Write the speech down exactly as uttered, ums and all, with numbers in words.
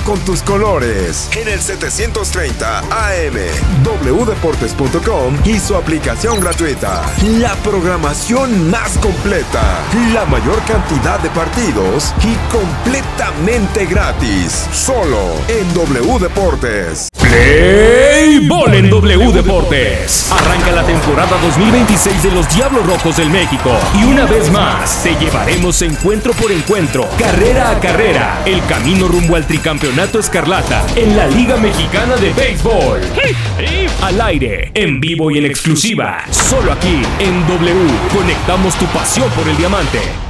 con tus colores en el setecientos treinta A M, w deportes punto com y su aplicación gratuita. La programación más completa, la mayor cantidad de partidos y completamente gratis. Solo en W Deportes. Play Ball en W Deportes. Arranca la temporada dos mil veintiséis de los Diablos Rojos del México. Y una vez más, te llevaremos encuentro por encuentro, carrera a carrera, el camino rumbo al tricampeonato escarlata en la Liga Mexicana de Béisbol. Al aire, en vivo y en exclusiva, solo aquí en W. Conectamos tu pasión por el diamante.